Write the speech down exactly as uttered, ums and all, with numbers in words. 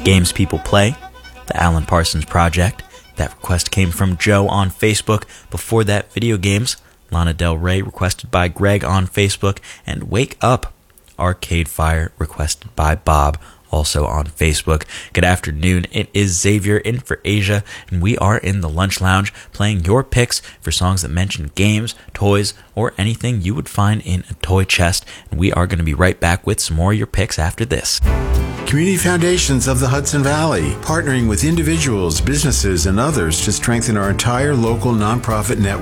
Games People Play, the Alan Parsons Project. That request came from Joe on Facebook. Before that, Video Games, Lana Del Rey, requested by Greg on Facebook. And Wake Up, Arcade Fire, requested by Bob, also on Facebook. Good afternoon. It is Xavier in for Asia, and we are in the Lunch Lounge playing your picks for songs that mention games, toys, or anything you would find in a toy chest. And we are going to be right back with some more of your picks after this. Community Foundations of the Hudson Valley, partnering with individuals, businesses, and others to strengthen our entire local nonprofit network.